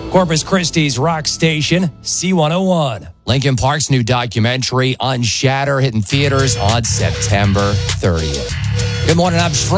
Corpus Christi's rock station, C101. Linkin Park's new documentary, Unshatter, hitting theaters on September 30th. Good morning, I'm